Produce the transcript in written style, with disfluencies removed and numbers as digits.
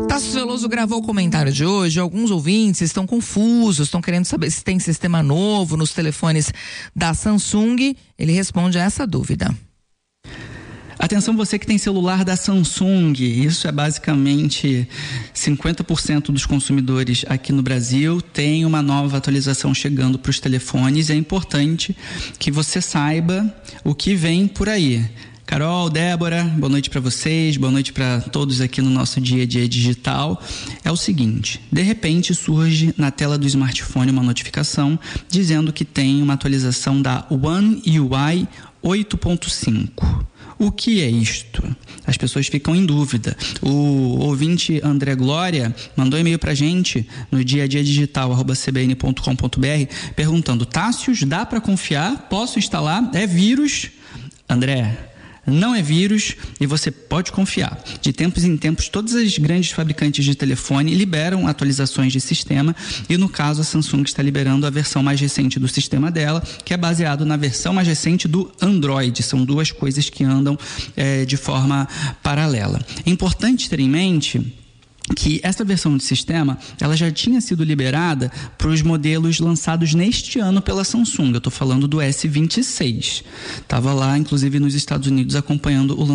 Tasso Veloso gravou o comentário de hoje. Alguns ouvintes estão confusos, estão querendo saber se tem sistema novo nos telefones da Samsung. Ele responde a essa dúvida. Atenção, você que tem celular da Samsung, isso é basicamente 50% dos consumidores aqui no Brasil, tem uma nova atualização chegando para os telefones. É importante que você saiba o que vem por aí. Carol, Débora, boa noite para vocês, boa noite para todos aqui no nosso dia a dia digital. É o seguinte, de repente surge na tela do smartphone uma notificação dizendo que tem uma atualização da One UI 8.5. O que é isto? As pessoas ficam em dúvida. O ouvinte André Glória mandou e-mail pra gente no diadiadigital@cbn.com.br perguntando: Tássios, dá para confiar? Posso instalar? É vírus? André, não é vírus e você pode confiar. De tempos em tempos, todas as grandes fabricantes de telefone liberam atualizações de sistema e, no caso, a Samsung está liberando a versão mais recente do sistema dela, que é baseado na versão mais recente do Android. São duas coisas que andam de forma paralela. É importante ter em mente que essa versão de sistema ela já tinha sido liberada para os modelos lançados neste ano pela Samsung. Eu estou falando do S26. Estava lá, inclusive, nos Estados Unidos acompanhando o